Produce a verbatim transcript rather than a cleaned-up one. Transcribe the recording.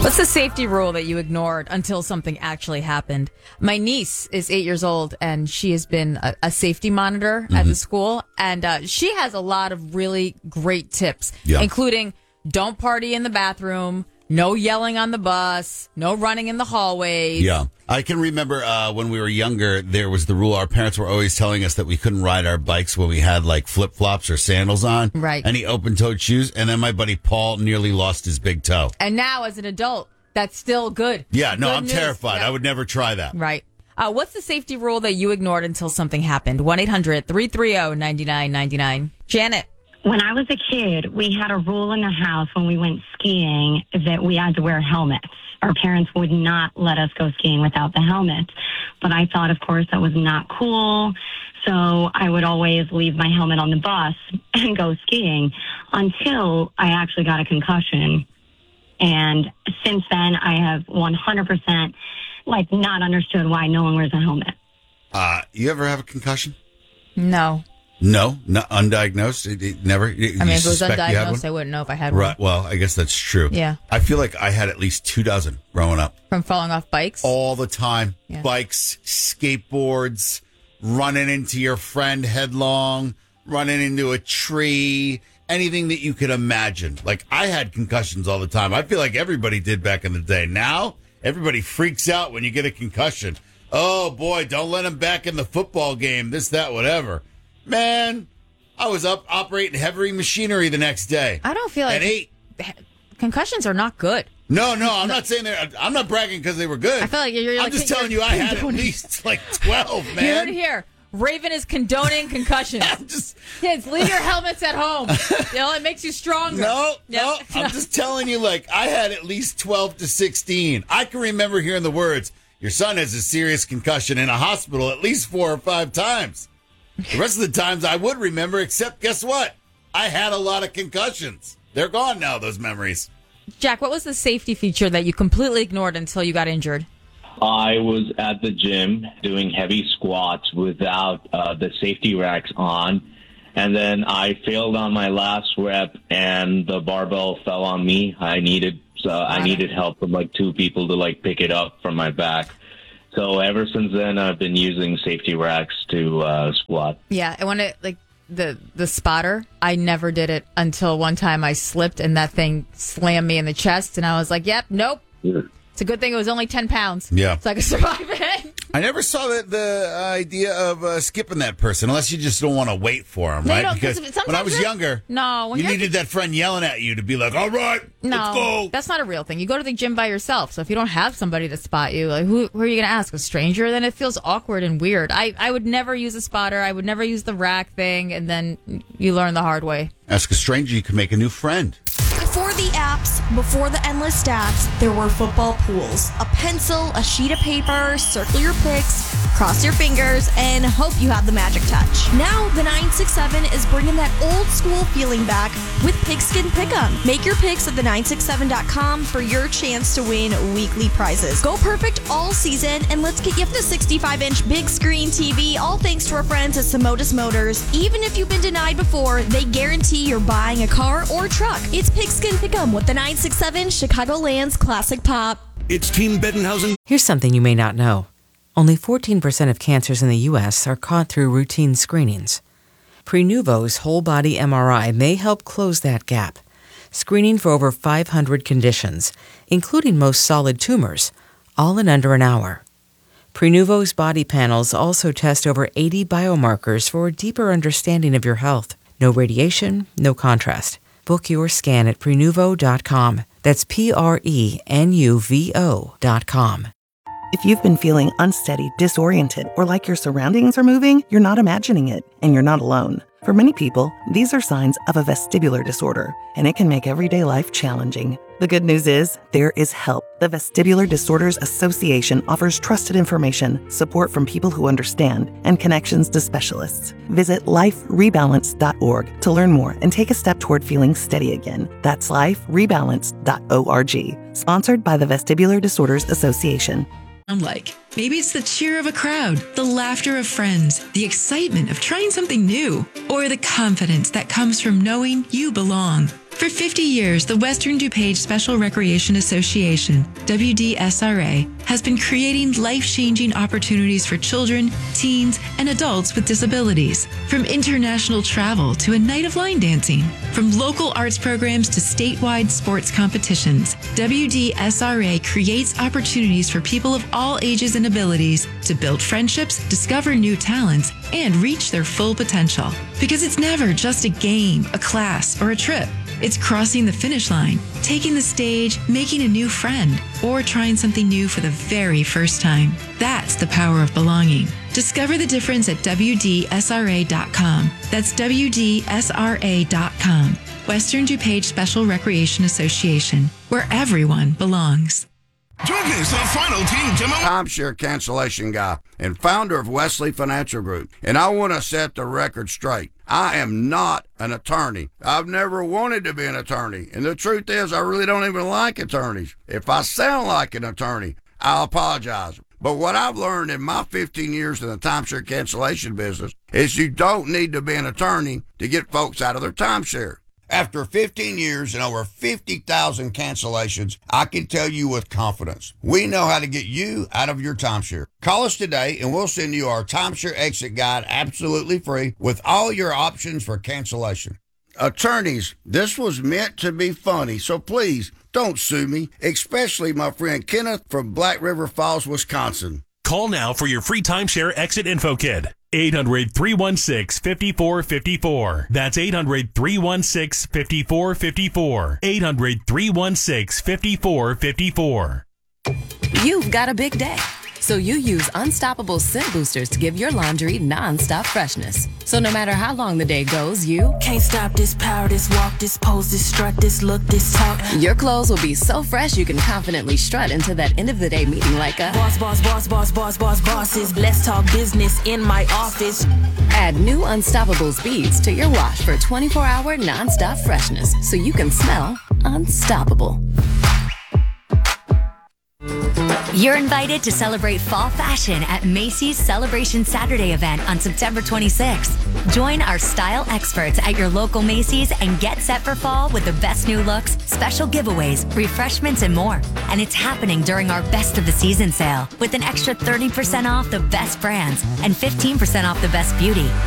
What's the safety rule that you ignored until something actually happened? My niece is eight years old, and she has been a, a safety monitor mm-hmm. at the school, and uh, she has a lot of really great tips, yeah. including don't party in the bathroom, no yelling on the bus, no running in the hallways. Yeah. I can remember uh, when we were younger, there was the rule. Our parents were always telling us that we couldn't ride our bikes when we had like flip-flops or sandals on. Right. Any open-toed shoes. And then my buddy Paul nearly lost his big toe. And now as an adult, that's still good. Yeah, no, good I'm news. terrified. Yeah. I would never try that. Right. Uh, what's the safety rule that you ignored until something happened? one eight hundred three three zero nine nine nine nine. Janet. When I was a kid, we had a rule in the house when we went skiing that we had to wear helmets. Our parents would not let us go skiing without the helmet. But I thought, of course, that was not cool. So I would always leave my helmet on the bus and go skiing until I actually got a concussion. And since then, I have one hundred percent like not understood why no one wears a helmet. Uh, you ever have a concussion? No. No, not undiagnosed. It, it never. It, I mean, if it was undiagnosed, I wouldn't know if I had one. Right. Well, I guess that's true. Yeah. I feel like I had at least two dozen growing up. From falling off bikes? All the time. Yeah. Bikes, skateboards, running into your friend headlong, running into a tree, anything that you could imagine. Like, I had concussions all the time. I feel like everybody did back in the day. Now, everybody freaks out when you get a concussion. Oh, boy, don't let him back in the football game, this, that, whatever. Man, I was up operating heavy machinery the next day. I don't feel like at eight. Concussions are not good. No, no, I'm not saying they're. I'm not bragging because they were good. I feel like you're. you're I'm like, just telling you, I had at least like twelve, man. You heard it here. Raven is condoning concussions. I'm just kids, leave your helmets at home. You know, it makes you stronger. No, yep. no, I'm just telling you. Like, I had at least twelve to sixteen. I can remember hearing the words, "Your son has a serious concussion," in a hospital at least four or five times. The rest of the times I would remember, except guess what? I had a lot of concussions. They're gone now, those memories. Jack, what was the safety feature that you completely ignored until you got injured? I was at the gym doing heavy squats without uh, the safety racks on. And then I failed on my last rep and the barbell fell on me. I needed uh, I needed help from like two people to like pick it up from my back. So ever since then, I've been using safety racks to uh, squat. Yeah, and when it like the the spotter, I never did it until one time I slipped and that thing slammed me in the chest, and I was like, "Yep, nope." Yeah. It's a good thing it was only ten pounds. Yeah, so I could survive it. I never saw the, the idea of uh, skipping that person unless you just don't want to wait for him, no, right? No, because when I was younger, no, when you needed that friend yelling at you to be like, "All right, no, let's go." That's not a real thing. You go to the gym by yourself. So if you don't have somebody to spot you, like who, who are you going to ask? A stranger? Then it feels awkward and weird. I, I would never use a spotter. I would never use the rack thing, and then you learn the hard way. Ask a stranger. You can make a new friend. Before the apps, before the endless stats, there were football pools. A pencil, a sheet of paper, circle your picks, cross your fingers, and hope you have the magic touch. Now, the nine six seven is bringing that old school feeling back with Pigskin Pick'em. Make your picks at the nine six seven dot com for your chance to win weekly prizes. Go perfect all season, and let's get you the sixty-five inch big screen T V, all thanks to our friends at Samotus Motors. Even if you've been denied before, they guarantee you're buying a car or truck. It's Pigskin Pick'em with the nine six seven Chicagoland's Classic Pop. It's Team Bettenhausen. Here's something you may not know. Only fourteen percent of cancers in the U S are caught through routine screenings. Prenuvo's whole-body M R I may help close that gap, screening for over five hundred conditions, including most solid tumors, all in under an hour. Prenuvo's body panels also test over eighty biomarkers for a deeper understanding of your health. No radiation, no contrast. Book your scan at prenuvo dot com. That's P R E N U V O dot com. If you've been feeling unsteady, disoriented, or like your surroundings are moving, you're not imagining it, and you're not alone. For many people, these are signs of a vestibular disorder, and it can make everyday life challenging. The good news is, there is help. The Vestibular Disorders Association offers trusted information, support from people who understand, and connections to specialists. Visit life rebalance dot org to learn more and take a step toward feeling steady again. That's life rebalance dot org. Sponsored by the Vestibular Disorders Association. Like. Maybe it's the cheer of a crowd, the laughter of friends, the excitement of trying something new, or the confidence that comes from knowing you belong. For fifty years, the Western DuPage Special Recreation Association, W D S R A, has been creating life-changing opportunities for children, teens, and adults with disabilities. From international travel to a night of line dancing, from local arts programs to statewide sports competitions, W D S R A creates opportunities for people of all ages and abilities to build friendships, discover new talents, and reach their full potential. Because it's never just a game, a class, or a trip. It's crossing the finish line, taking the stage, making a new friend, or trying something new for the very first time. That's the power of belonging. Discover the difference at W D S R A dot com. That's W D S R A dot com. Western DuPage Special Recreation Association, where everyone belongs. Join me, the final team, Jimmy. Timeshare cancellation guy and founder of Wesley Financial Group. And I want to set the record straight. I am not an attorney. I've never wanted to be an attorney. And the truth is, I really don't even like attorneys. If I sound like an attorney, I'll apologize. But what I've learned in my fifteen years in the timeshare cancellation business is you don't need to be an attorney to get folks out of their timeshare. After fifteen years and over fifty thousand cancellations, I can tell you with confidence, we know how to get you out of your timeshare. Call us today and we'll send you our timeshare exit guide absolutely free with all your options for cancellation. Attorneys, this was meant to be funny, so please don't sue me, especially my friend Kenneth from Black River Falls, Wisconsin. Call now for your free timeshare exit info kit. eight hundred, three one six, five four five four. That's eight hundred, three one six, five four five four. eight hundred, three one six, five four five four. You've got a big day, so you use Unstoppable Scent Boosters to give your laundry non-stop freshness. So no matter how long the day goes, you can't stop this power, this walk, this pose, this strut, this look, this talk. Your clothes will be so fresh you can confidently strut into that end of the day meeting like a boss, boss, boss, boss, boss, boss, bosses. Let's talk business in my office. Add new Unstoppable beads to your wash for twenty-four hour non-stop freshness so you can smell unstoppable. You're invited to celebrate fall fashion at Macy's Celebration Saturday event on September twenty-sixth. Join our style experts at your local Macy's and get set for fall with the best new looks, special giveaways, refreshments, and more. And it's happening during our Best of the Season sale with an extra thirty percent off the best brands and fifteen percent off the best beauty.